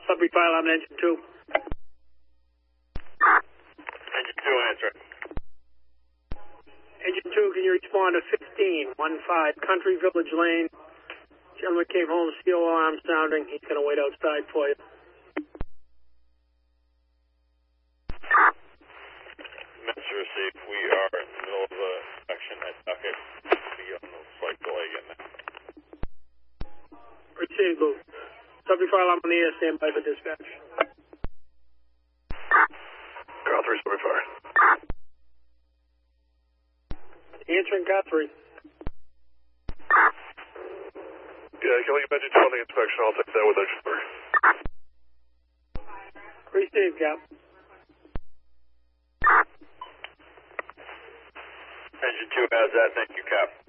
Subject file on engine 2. Engine 2 answer. Engine 2, can you respond to 15 Country Village Lane? Gentleman came home, CO alarm sounding. He's going to wait outside for you. Message received. We are in the middle of an inspection at Duckett. We got no slight delay in there. Received, Lou. Subject file on the air, stand by for dispatch. Car 3, subject fire. Answering car 3. Yeah, can we imagine 20 inspection? I'll take that with engine 3. Received, Cap. Engine 2 has that. Thank you, Cap.